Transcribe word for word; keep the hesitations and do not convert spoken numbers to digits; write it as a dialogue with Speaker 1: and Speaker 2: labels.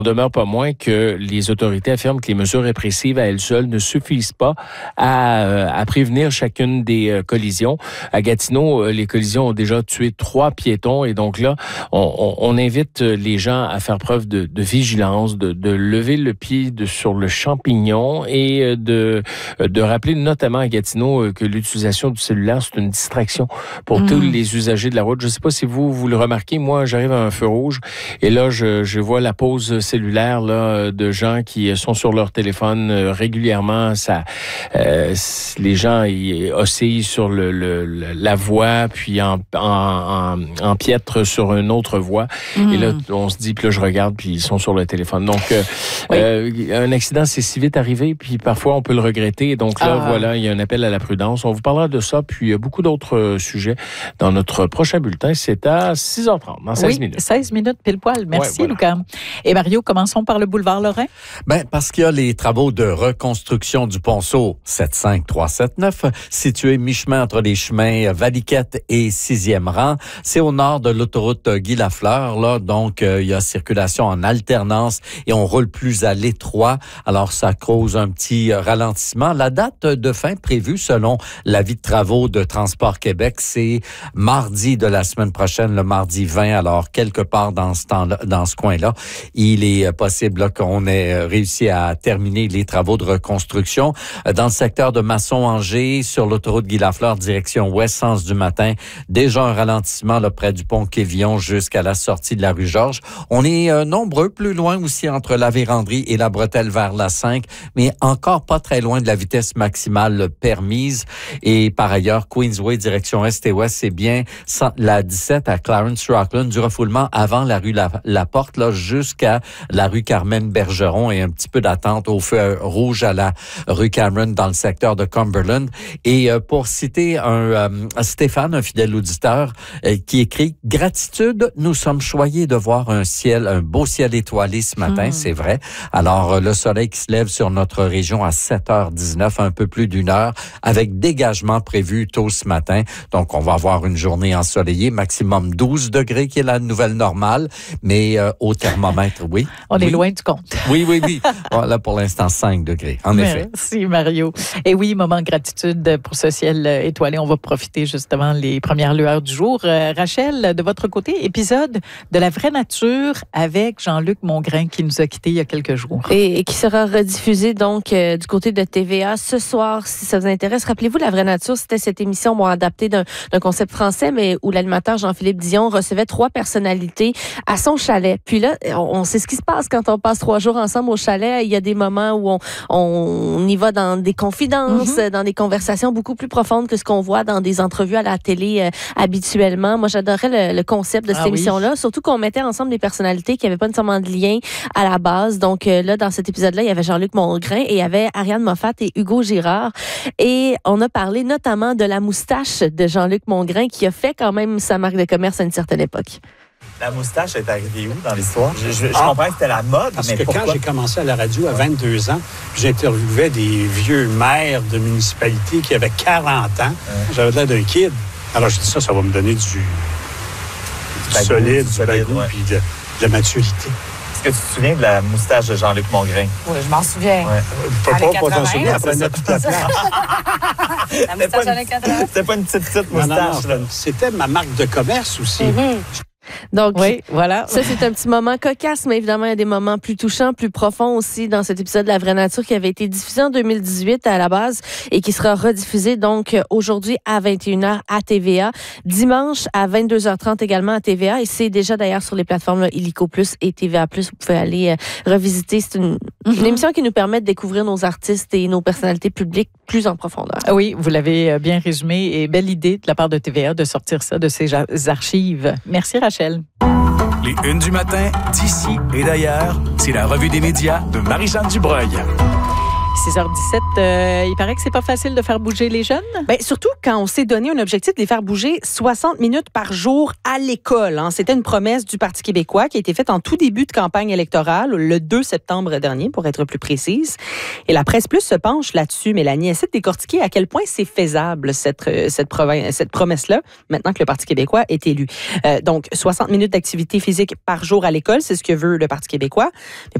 Speaker 1: demeure pas moins que les autorités affirment que les mesures répressives à elles seules ne suffisent pas à, à prévenir chacune des collisions. À Gatineau, les collisions ont déjà tué trois piétons et donc là, on, on, on invite les gens à faire preuve de, de vigilance, de, de lever le pied de, sur le champignon et de, de rappeler notamment à Gatineau que l'utilisation du cellulaire, c'est une distraction pour mmh. tous les usagers de la route. Je ne sais pas si vous, vous le remarquez, moi, j'arrive à un feu rouge et là, je, je vois la pause cellulaire là, de gens qui sont sur leur téléphone euh, régulièrement. Ça, euh, les gens ils oscillent sur le, le, la voie, puis en, en, en, empiètrent sur une autre voie. Mmh. Et là, on se dit, puis là, je regarde, puis ils sont sur le téléphone. Donc, euh, oui. euh, un accident, c'est si vite arrivé, puis parfois, on peut le regretter. Et donc là, ah. voilà, il y a un appel à la prudence. On vous parlera de ça, puis beaucoup d'autres euh, sujets dans notre prochain bulletin. C'est à six heures trente, dans seize
Speaker 2: oui,
Speaker 1: minutes.
Speaker 2: seize minutes pile poil. Merci, ouais, voilà. Lucas. Et Mario, commençons par le boulevard Lorrain.
Speaker 3: Ben, parce qu'il y a les travaux de reconstruction du Ponceau sept cinq trois sept neuf, situé mi-chemin entre les chemins Valiquette et sixième rang. C'est au nord de l'autoroute Guy Lafleur, là. Donc, euh, il y a circulation en alternance et on roule plus à l'étroit. Alors, ça cause un petit ralentissement. La date de fin prévue, selon l'avis de travaux de Transport Québec, c'est mardi de la semaine prochaine, le mardi vingt. Alors, quelque part dans ce temps-là, dans ce coin-là, il est possible là, qu'on ait réussi à terminer les travaux de reconstruction. Dans le secteur de Masson-Angers, sur l'autoroute Guy-Lafleur, direction ouest, sens du matin, déjà un ralentissement là, près du pont Quévillon jusqu'à la sortie de la rue Georges. On est euh, nombreux, plus loin aussi entre la Vérandrie et la Bretelle vers la cinq, mais encore pas très loin de la vitesse maximale permise. Et par ailleurs, Queensway, direction est et ouest, c'est bien la dix-sept à Clarence-Rockland, du refoulement avant la rue La, la Porte, là, jusqu'à la rue Carmen-Bergeron et un petit peu d'attente au feu rouge à la rue Cameron dans le secteur de Cumberland. Et euh, pour citer un euh, Stéphane, un fidèle auditeur, euh, qui écrit « Gratitude, nous sommes choyés de voir un ciel, un beau ciel étoilé ce matin, mmh. c'est vrai. Alors, euh, le soleil qui se lève sur notre région à sept heures dix-neuf, un peu plus d'une heure, avec dégagement prévu tôt ce matin. Donc, on va avoir une journée ensoleillée, maximum douze degrés, qui est la nouvelle normale, mais euh, au thermomètre, oui.
Speaker 2: On
Speaker 3: oui.
Speaker 2: est loin du compte.
Speaker 3: Oui, oui, oui. Bon, là, pour l'instant, cinq degrés, en
Speaker 2: Merci,
Speaker 3: effet.
Speaker 2: Merci, Mario. Et oui, moment de gratitude pour ce ciel étoilé. On va profiter justement les premières lueurs du jour. Euh, Rachel, de votre côté, épisode de La vraie nature avec Jean-Luc Mongrain qui nous a quittés il y a quelques jours.
Speaker 4: Et, et qui sera rediffusé donc euh, du côté de T V A ce soir, si ça vous intéresse. Rappelez-vous, La vraie nature, c'était cette émission bon, adaptée d'un, d'un concept français, mais où l'animateur Jean-Philippe Dion recevait trois personnalités à son chalet. Puis là, on, on sait ce qui se passe quand on passe trois jours ensemble au chalet. Il y a des moments où on, on y va dans des confidences, mm-hmm. dans des conversations beaucoup plus profondes que ce qu'on voit dans des entrevues à la télé euh, habituellement. Moi, j'adorais le, le concept de cette ah, émission-là, oui. surtout qu'on mettait ensemble des personnalités qui n'avaient pas nécessairement de lien à la base. Donc euh, là, dans cet épisode-là, il y avait Jean-Luc Mongrain et il y avait Ariane Moffat et Hugo Girard. Et on a parlé notamment de la moustache de Jean-Luc Mongrain qui a fait quand même sa marque de commerce à une certaine époque.
Speaker 5: La moustache est arrivée où dans l'histoire? Je, je, je ah, comprends que c'était la mode,
Speaker 6: parce
Speaker 5: mais
Speaker 6: que
Speaker 5: pourquoi?
Speaker 6: Quand j'ai commencé à la radio à vingt-deux ans, j'interviewais des vieux maires de municipalités qui avaient quarante ans. Ouais. J'avais l'air d'un kid. Alors je dis ça, ça va me donner du, du, du bagou, solide, du bagou, ouais. puis de, de la maturité.
Speaker 5: Est-ce que tu te souviens de la moustache de Jean-Luc Mongrain?
Speaker 7: Oui, je m'en souviens.
Speaker 6: Ouais. Tu peux pas, pas t'en souvenir après notre toute la place.
Speaker 7: La moustache à quatre-vingts.
Speaker 5: C'était pas une petite, petite moustache. Non, non, non.
Speaker 6: C'était ma marque de commerce aussi.
Speaker 4: Mm-hmm. Donc,
Speaker 2: oui, voilà.
Speaker 4: Ça, c'est un petit moment cocasse, mais évidemment, il y a des moments plus touchants, plus profonds aussi dans cet épisode de La vraie nature qui avait été diffusé en deux mille dix-huit à la base et qui sera rediffusé donc aujourd'hui à vingt et une heures à T V A, dimanche à vingt-deux heures trente également à T V A et c'est déjà d'ailleurs sur les plateformes là, Illico Plus et T V A Plus. Vous pouvez aller euh, revisiter. C'est une, mm-hmm. une émission qui nous permet de découvrir nos artistes et nos personnalités publiques plus en profondeur.
Speaker 2: Oui, vous l'avez bien résumé et belle idée de la part de T V A de sortir ça de ses archives. Merci Rachel.
Speaker 8: Les Unes du matin, d'ici et d'ailleurs, c'est la revue des médias de Marie-Jeanne Dubreuil.
Speaker 2: six heures dix-sept, euh, il paraît que c'est pas facile de faire bouger les jeunes.
Speaker 8: Bien, surtout quand on s'est donné un objectif de les faire bouger soixante minutes par jour à l'école. Hein. C'était une promesse du Parti québécois qui a été faite en tout début de campagne électorale, le deux septembre dernier, pour être plus précise. Et la Presse Plus se penche là-dessus. Mélanie, essaie de décortiquer à quel point c'est faisable, cette, cette, province, cette promesse-là, maintenant que le Parti québécois est élu. Euh, donc, soixante minutes d'activité physique par jour à l'école, c'est ce que veut le Parti québécois. Mais